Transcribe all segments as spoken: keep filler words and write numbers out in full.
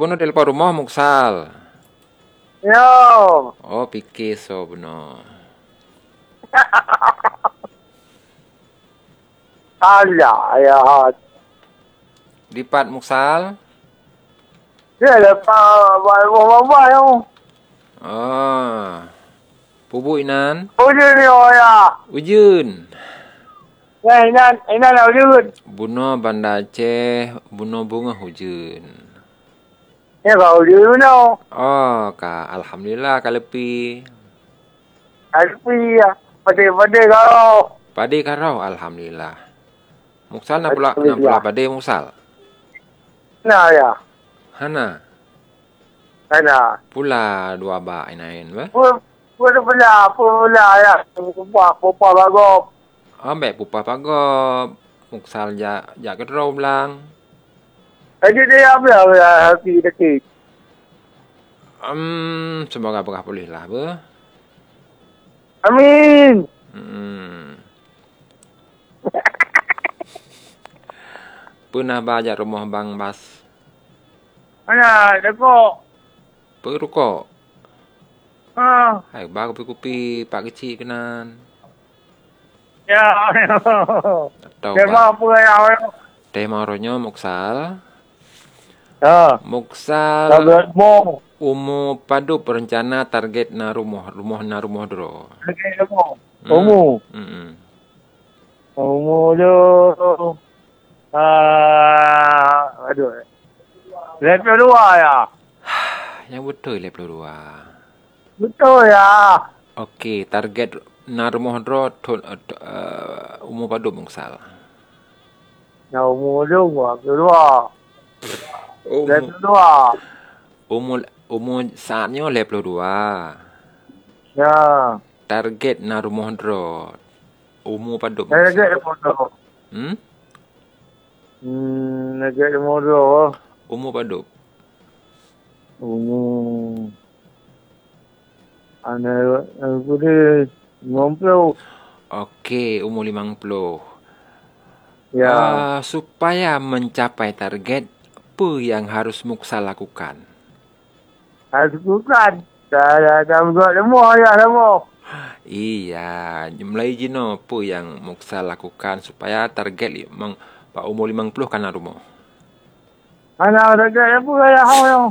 benar telepon rumah Muksal. Yo. Oh, pikir so benar. Alah, ya. Dipat Muksal. Dia lepas bawa-bawa yang. Oh. Pubuk inan. Ujun ni ya. Ujun. Ya, inan, inan dah ujun. Buno Banda Aceh, buno bunga hujun. Ya, kau ujun no. Oh, ka alhamdulillah ka lepi. Tapi ya, pada-pada kau. Padi karau alhamdulillah. Muksal nak pula nak pula padi Muksal. Nah ya. Hana. Mana? Pula dua ba inain ba? Pun pun pula, pun pula ya. Pupa, pupa bagop. Ambek pupa pagop. Muksal ja ja kedrou belang. Jadi dia apa ya hati dekat. Um, semoga berkah pulih lah ba. Amin. Hmm. Pernah baca rumah Bang Bas? Mana? Dekok. Perlu kok. Ah. Hai, baru kopi-kopi pak kecil kenan. Ya. Tahu Dia ba? apa ya? Tema ronyo Muksal. Ya. Muksal. Tablet mo. Umu padu perencana target na rumah, rumah na rumah dro. Lagi mo. Umu. Hmm. Umu tu. Ah, aduh. Lepas dua ya. Yang betul level dua. Betul ya. Okey, target na rumah dro ton uh, umu padu Muksal. Nah, umu tu gua kedua. Umu Lepas dua. umu umu saatnya level dua. Ya. Target na rumah dro. Umu padu Lagi Muksal. mo tu. Hmm? Hmm, lagi mo tu. Umu padu. Umu. Ana aku dia ngompol. Okey, umur lima puluh. Ya. Uh, supaya mencapai target, apa yang harus Muksal lakukan? Harus bukan. Dah dah dah buat semua ya semua. Iya, mulai jino apa yang Muksal lakukan supaya target meng pak umur lima puluh kan rumah. Ana ada ke apa ya hao.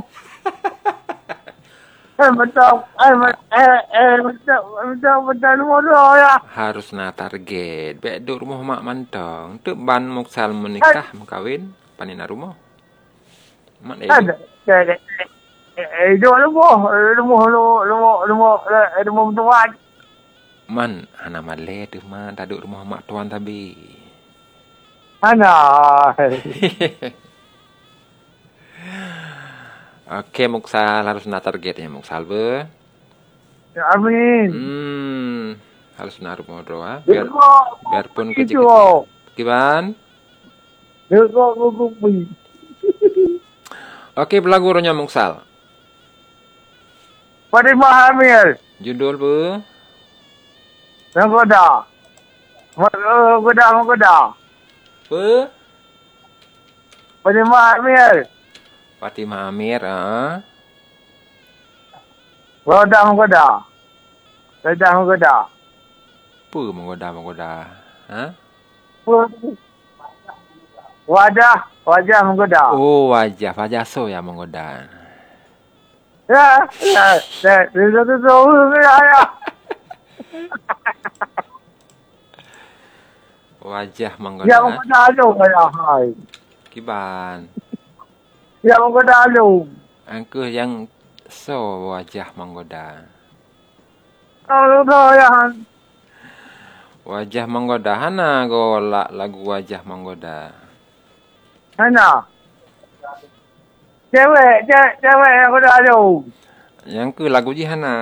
Eh betul. Eh eh eh betul betul betul semua tu ya. Harus na target. Bek duk rumah mak mantong. Tu ban Muksal menikah, mengkawin, panina rumah. Mak Ada. Ada. Eh dua semua. Semua lu lu lu lu lu tuan. Man, ana male tu man, tak duk rumah mak tuan tabi. Ana. Okey, Muksal harus na targetnya Muksal be. Amin. Hmm, harus na rumah doa ha? Biar biarpun kecil. Kiban? Dekok kopi. Okey, berlagu ronya Muksal. Pada Mahamil. Judul be? Menggoda. Menggoda, menggoda. Be? Pada Mahamil. Fatimah Amir, ah. Menggoda, menggoda. Menggoda, menggoda. Apa menggoda-menggoda? Ha? Wajah, wajah menggoda. Oh, wajah. Wajah so yang menggoda. Ya, ya, ya. Itu tu tu ya, ya. Wajah menggoda. Ya menggoda alu ya, hai. Kiban. Ya menggoda alu. Angkuh yang so wajah menggoda. Alu tu ya. Wajah menggoda. Hana go lagu wajah menggoda. Mana? Cewek, cewek, cewek yang menggoda alu. Yang ke lagu ji hana.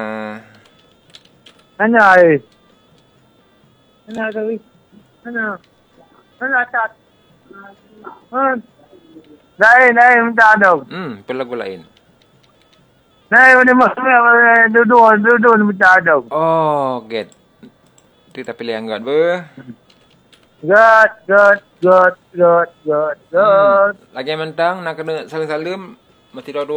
Mana eh? Mana tu? Mana? Mana cat? Hmm. Lain, lain minta tu. Hmm, pelagu lain. Lain mana masuk duduk, duduk minta tu. Oh, get. Tu tapi pilih yang god be. Good, good, good, good, good, good. Hmm. Lagi mentang nak kena saling-saling mesti dua-dua.